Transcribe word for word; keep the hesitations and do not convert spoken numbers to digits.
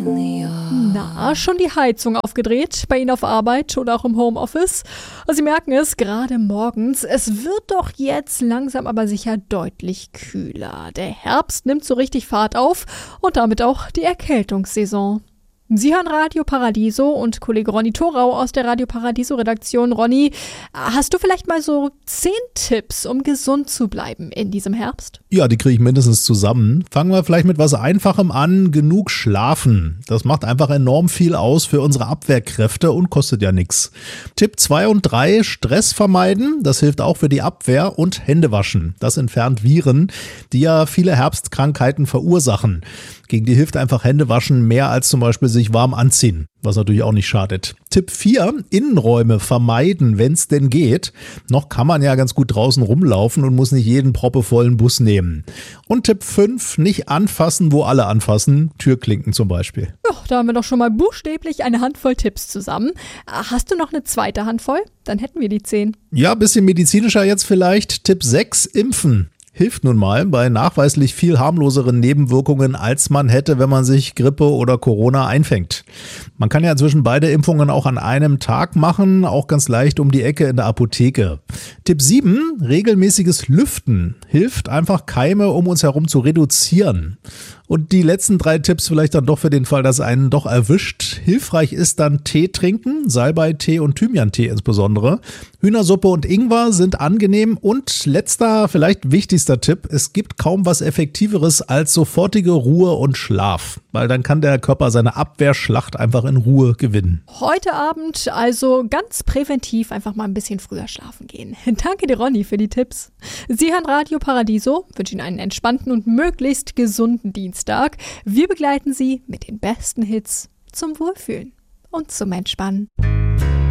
Na, schon die Heizung aufgedreht, bei Ihnen auf Arbeit oder auch im Homeoffice? Sie merken es, gerade morgens, es wird doch jetzt langsam aber sicher deutlich kühler. Der Herbst nimmt so richtig Fahrt auf und damit auch die Erkältungssaison. Sie hören Radio Paradiso und Kollege Ronny Thorau aus der Radio Paradiso-Redaktion. Ronny, hast du vielleicht mal so zehn Tipps, um gesund zu bleiben in diesem Herbst? Ja, die kriege ich mindestens zusammen. Fangen wir vielleicht mit was Einfachem an. Genug schlafen. Das macht einfach enorm viel aus für unsere Abwehrkräfte und kostet ja nichts. Tipp zwei und drei, Stress vermeiden. Das hilft auch für die Abwehr. Und Hände waschen. Das entfernt Viren, die ja viele Herbstkrankheiten verursachen. Gegen die hilft einfach Hände waschen mehr als zum Beispiel sich warm anziehen, was natürlich auch nicht schadet. Tipp vier, Innenräume vermeiden, wenn es denn geht. Noch kann man ja ganz gut draußen rumlaufen und muss nicht jeden proppevollen Bus nehmen. Und Tipp fünf, nicht anfassen, wo alle anfassen, Türklinken zum Beispiel. Ja, da haben wir doch schon mal buchstäblich eine Handvoll Tipps zusammen. Hast du noch eine zweite Handvoll? Dann hätten wir die zehn. Ja, bisschen medizinischer jetzt vielleicht. Tipp sechs, impfen. Hilft nun mal bei nachweislich viel harmloseren Nebenwirkungen, als man hätte, wenn man sich Grippe oder Corona einfängt. Man kann ja inzwischen beide Impfungen auch an einem Tag machen, auch ganz leicht um die Ecke in der Apotheke. Tipp sieben, regelmäßiges Lüften. Hilft einfach Keime um uns herum zu reduzieren. Und die letzten drei Tipps vielleicht dann doch für den Fall, dass einen doch erwischt. Hilfreich ist dann Tee trinken, Salbeitee und Thymiantee insbesondere. Hühnersuppe und Ingwer sind angenehm. Und letzter, vielleicht wichtigster Tipp, es gibt kaum was Effektiveres als sofortige Ruhe und Schlaf. Weil dann kann der Körper seine Abwehrschlacht einfach in Ruhe gewinnen. Heute Abend also ganz präventiv einfach mal ein bisschen früher schlafen gehen. Danke dir, Ronny, für die Tipps. Sie hören Radio Paradiso, wünsche Ihnen einen entspannten und möglichst gesunden Dienstag. Wir begleiten Sie mit den besten Hits zum Wohlfühlen und zum Entspannen.